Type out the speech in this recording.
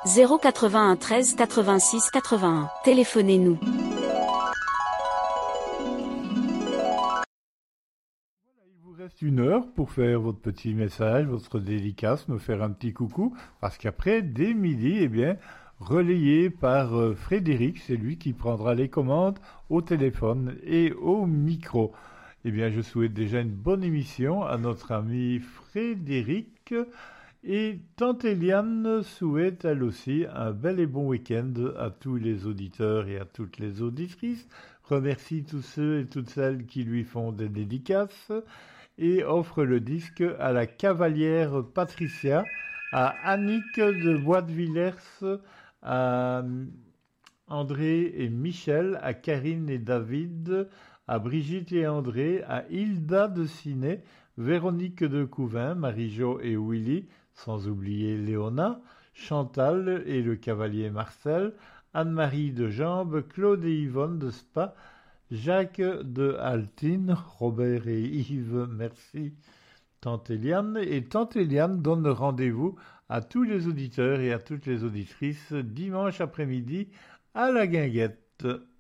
081 13 86 81. Téléphonez-nous. Il vous reste 1 heure pour faire votre petit message, votre dédicace, me faire un petit coucou, parce qu'après, dès midi, eh bien, relayé par Frédéric, c'est lui qui prendra les commandes au téléphone et au micro. Eh bien, je souhaite déjà une bonne émission à notre ami Frédéric. Et Tante Eliane souhaite elle aussi un bel et bon week-end à tous les auditeurs et à toutes les auditrices. Remercie tous ceux et toutes celles qui lui font des dédicaces et offre le disque à la cavalière Patricia, à Annick de Bois de Villers, à André et Michel, à Karine et David, à Brigitte et André, à Hilda de Ciné, Véronique de Couvin, Marie-Jo et Willy, sans oublier Léona, Chantal et le cavalier Marcel, Anne-Marie de Jambes, Claude et Yvonne de Spa, Jacques de Altine, Robert et Yves, merci Tante Eliane. Et Tante Eliane donne rendez-vous à tous les auditeurs et à toutes les auditrices dimanche après-midi à la guinguette.